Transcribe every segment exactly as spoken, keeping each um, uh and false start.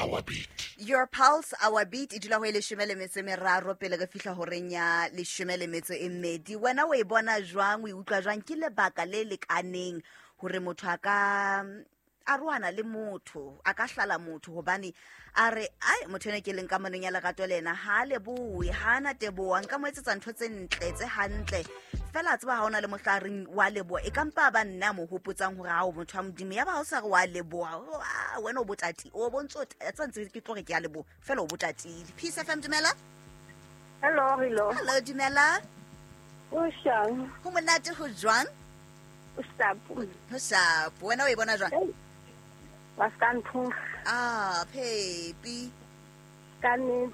our beat. Your pulse, our beat, e dula ho le shome le metse meraro pele ga fihla ho renya le shome le metse e mmedi. Wena o e bona jwang, o e utlwa jwang ke lebaka le lekaneng hore motho a ka a ruana le motho, a ka hlala motho hobane a re ai motho ene ke leng ka moneng ya lerato lena ha le bue ha na teboa nka mo etsetsa ntho tse ntle tse hantle fela tseba ha ona le mohlaring wa leboa e kampa ba nna mo hopotsang hore ha o motho wa modimo ya ba ho sa re wa leboa wena o botati o bontso tsa ntse ke tlore ke ya leboa fela o botati Peace F M dumela. Hello hello Hello dumela. o shang ho monate ho jwang o sapu ho sapu wena o e bona jwang Waskantung ah baby kanit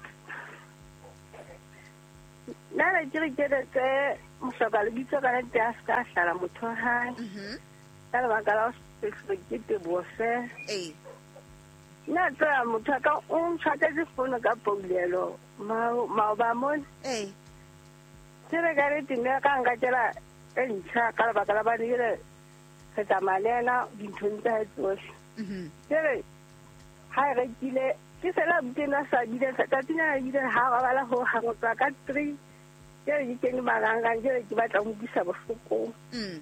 nana jere jere tse mosoka le bitso ka nte a ska hlala motho ha mhm ka ba ka la se ke te bose eh na tsa motho ka un tshata se fono ka polelo ma ma ba mon eh jere gare tinga ka nga jela e ntsha ka ba ka la ba dire ke tsamalena dinthonta tsohle mhm jere ha re kile ke sela butena sa bile sa tina ile ha ga bala ho ha ngotsa ka three jere ke ni maganga jere ke batla mo bisa bofoko mm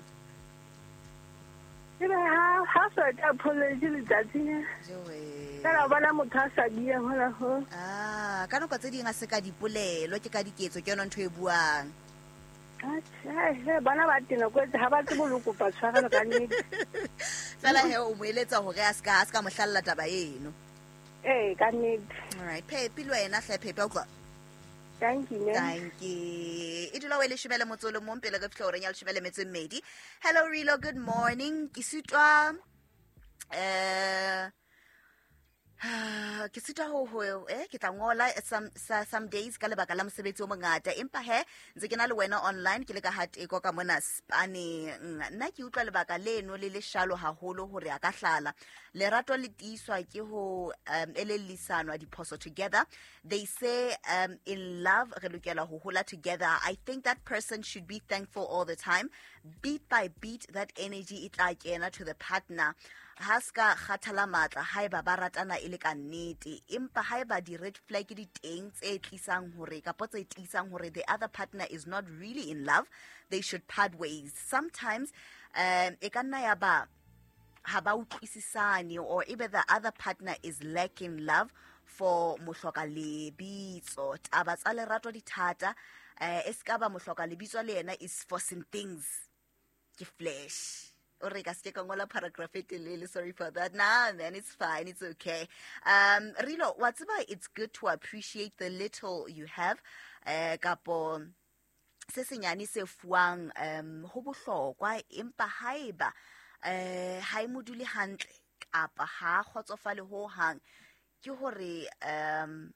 jere ha ha sa ta phole jile tsatsine jowe kana bana motho a sa bile hola ho ah ka nako tse ding a se ka dipolelo ke ka diketso ke yona ntho e buang he bana ba tena go ha ba tse boloko pa tshwara ka nne fela he o mo eletsa hore a ska a ska mo hlalla taba eno eh ka nne all right Pepe lo ena hle Pepe o tla thank you man thank you e dula we le shebele motsolo mo pele ga fihla hore nya le shebele metse mmedi. Hello Rilo, good morning ke sitwa eh ke sitwa ho ho eh ke tla ngola some some days ka lebaka la mosebetsi o mongata empa he ntse ke na le wena online ke le ka hateko ka mona Spane nna ke utlwa lebaka leno le le shalo haholo hore a ka hlala lerato le tiswa ke ho um, elelisanwa diphoso together. They say um, in love re lokela ho hola together. I think that person should be thankful all the time. Beat by beat that energy it like kena to the partner. Haska khathala matla haeba ba ratana ile ka nnete empa haeba di red flag di teng tse tlisang hore kapo tse tlisang hore the other partner is not really in love, they should part ways. Sometimes um e ka nna ya ba ha ba utlwisisane or either the other partner is lacking love for mohloka lebitso taba tsa lerato di thata eh eska ba mohloka lebitso le yena is forcing things ke flesh. Paragraph sorry for that. Nah, man, it's fine. It's okay. Um, Rilo, what's about? It's good to appreciate the little you have. Uh, kapo se senyane se fuang um ho bohlokwa empa haeba eh ha e module hantle kapa ha khotsofale ho hang ke hore um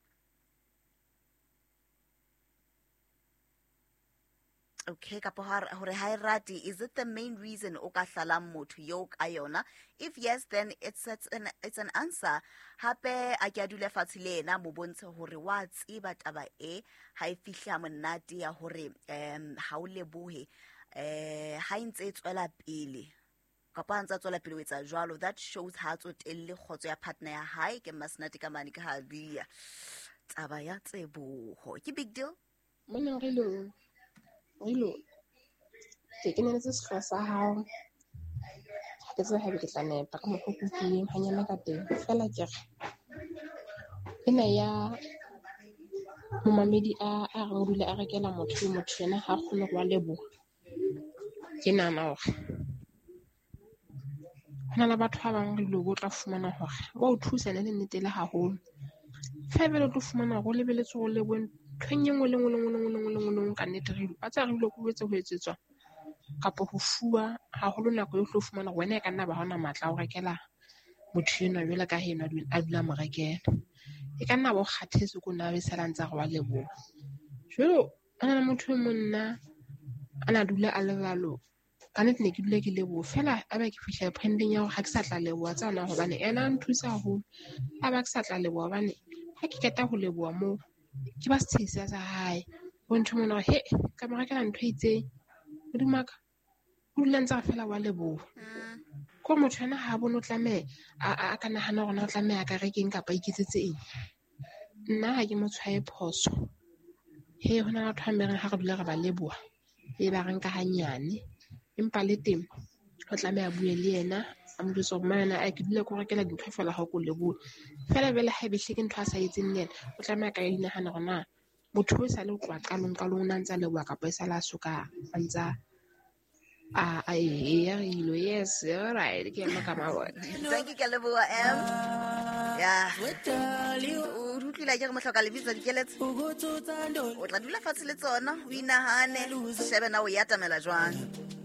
okay kapo hore ha irati, is it the main reason o ka hlalang motho yo ka yona? If yes, then it's it's an it's an answer. Hape a ke adule fatshe le ena mo bontshe hore wa tsiba taba e ha e fihla monate ya hore um ha o lebohe eh ha intse tswela pele kapa ntse tswela pele wetsa jwalo, that shows ha tsotelle khotso ya partner ya hae ke masnati ka mani ka habia taba ya tseboho ke big deal mona re lo Hello. Ke kenetse sekgwa sa hao. Ke tse ha ke tla nepa ka mokgokupileng hanyane ka teng. Fela ke re. Ena ya momamedi a a re dule a rekela motho motho yena ha kgone go leboha. Ke nana hore. Hana la batho ba bang re lo go tla fumana hore ba o thusa le nnete le haholo. Fa be le tlo fumana go lebeletse go lebo tshwenyeng le ngwe le ngwe le ngwe le ngwe le ngwe le ngwe ka nnete re ba tsa re lo go betse go etsetswa kapo go fuwa haholo nako yo tlo fumana wena e ka nna ba hona matla o rekela motho eno jwela ka heno a dula mo rekela e ka nna bo kgathetse go na be salantsa go wa lebo jwelo ana motho monna ana dula a lebalo ka nnete ne ke dule ke lebo fela a ba ke fihla pending ya go ga ke sa tla lebo tsana go bane ena nthusa haholo a ba ke sa tla lebo bane ha ke keta go leboa mo ke ba setsisa sa hae go ntho mona he ka mo rekela ntho e itseng o dimaka o dula ntse a fela wa lebo ko motho yana ha bone o tlameha a ka nahana gona o tlameha ka rekeng kapa iketsetse eng. Nna ha ke mo tshwae phoso he hona batho ba mereng ha re dula re ba leboha e ba reng ka hanyane empa le teng o tlameha bue le yena a mo jwetsa gore mana a ke dula ko rekela dintho fela ga go leboha fela bele ha be hle ke ntho a sa etseng le yena o tlameha ka inahana gona motho o sa le kwa qalong qalong na ntse leboha kapa e sa la soka a ntsa a a e ya ilo yes all right ke mo ka mabona. Thank you ka leboha em ya o rutlile ke re mo hloka lebitso dikeletso o tla dula fatshe le tsona o inahane shebe na o ya tamela jwang.